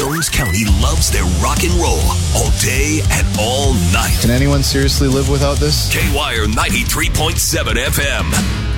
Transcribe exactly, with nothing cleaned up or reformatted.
Jones County loves their rock and roll all day and all night. Can anyone seriously live without this? K-Wire ninety-three point seven F M.